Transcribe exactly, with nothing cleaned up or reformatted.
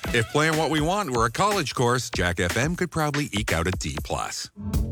If Playing What We Want were a college course, Jack F M could probably eke out a D plus.